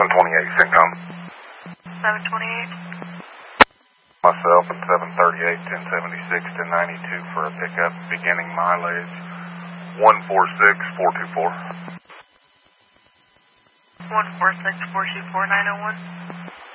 728 Syncom. 728. Myself and 738, 1076, 1092 for a pickup beginning mileage 146424. 146424 901.